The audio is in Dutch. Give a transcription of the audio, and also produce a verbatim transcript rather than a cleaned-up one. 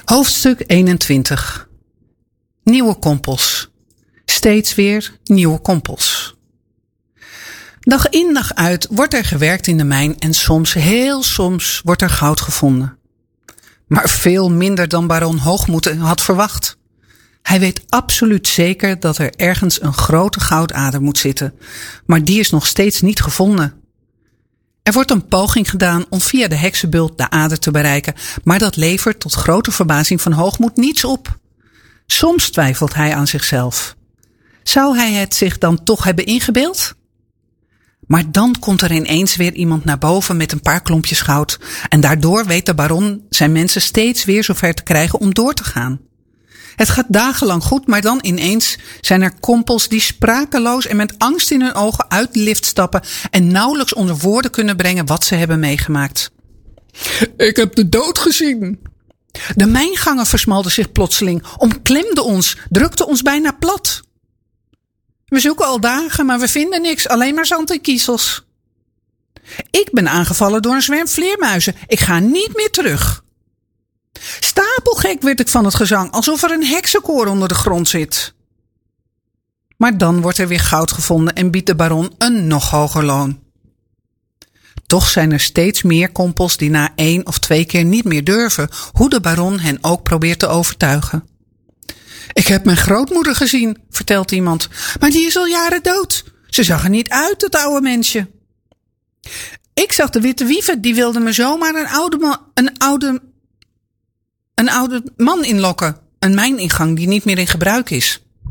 Hoofdstuk eenentwintig. Nieuwe kompels. Steeds weer nieuwe kompels. Dag in dag uit wordt er gewerkt in de mijn en soms, heel soms, wordt er goud gevonden. Maar veel minder dan baron Hoogmoed had verwacht. Hij weet absoluut zeker dat er ergens een grote goudader moet zitten, maar die is nog steeds niet gevonden. Er wordt een poging gedaan om via de heksenbult de ader te bereiken, maar dat levert tot grote verbazing van Hoogmoed niets op. Soms twijfelt hij aan zichzelf. Zou hij het zich dan toch hebben ingebeeld? Maar dan komt er ineens weer iemand naar boven met een paar klompjes goud en daardoor weet de baron zijn mensen steeds weer zover te krijgen om door te gaan. Het gaat dagenlang goed, maar dan ineens zijn er kompels die sprakeloos en met angst in hun ogen uit de lift stappen en nauwelijks onder woorden kunnen brengen wat ze hebben meegemaakt. Ik heb de dood gezien. De mijnganger versmalde zich plotseling, omklemde ons, drukte ons bijna plat. We zoeken al dagen, maar we vinden niks, alleen maar zand en kiezels. Ik ben aangevallen door een zwerm vleermuizen. Ik ga niet meer terug. Stapelgek werd ik van het gezang, alsof er een heksenkoor onder de grond zit. Maar dan wordt er weer goud gevonden en biedt de baron een nog hoger loon. Toch zijn er steeds meer kompels die na één of twee keer niet meer durven, hoe de baron hen ook probeert te overtuigen. Ik heb mijn grootmoeder gezien, vertelt iemand, maar die is al jaren dood. Ze zag er niet uit, het oude mensje. Ik zag de witte wieven, die wilde me zomaar een oude man, een oude, een oude man inlokken. Een mijningang die niet meer in gebruik is.